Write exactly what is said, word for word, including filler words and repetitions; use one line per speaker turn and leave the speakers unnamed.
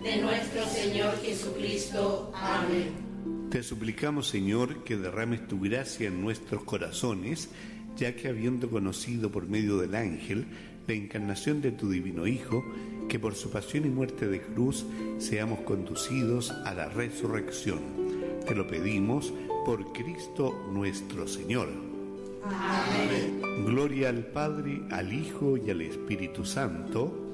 de nuestro Señor Jesucristo. Amén.
Te suplicamos, Señor, que derrames tu gracia en nuestros corazones, ya que habiendo conocido por medio del ángel la encarnación de tu divino Hijo, que por su pasión y muerte de cruz seamos conducidos a la resurrección. Te lo pedimos por Cristo nuestro Señor.
Amén.
Gloria al Padre, al Hijo y al Espíritu Santo,